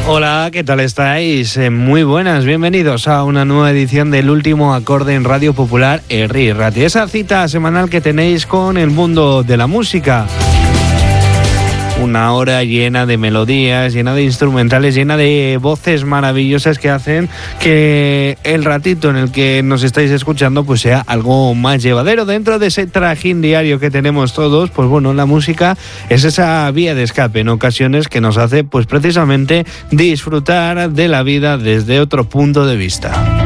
Hola, ¿qué tal estáis? Muy buenas, bienvenidos a una nueva edición del Último Acorde en Radio Popular Herri Ratia, esa cita semanal que tenéis con el mundo de la música. Una hora llena de melodías, llena de instrumentales, llena de voces maravillosas que hacen que el ratito en el que nos estáis escuchando pues sea algo más llevadero. Dentro de ese trajín diario que tenemos todos, pues bueno, la música es esa vía de escape en ocasiones que nos hace pues precisamente disfrutar de la vida desde otro punto de vista.